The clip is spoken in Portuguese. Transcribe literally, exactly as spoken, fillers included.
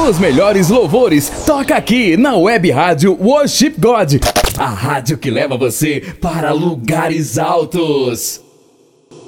Os melhores louvores toca aqui na Web Rádio Worship God, a rádio que leva você para lugares altos.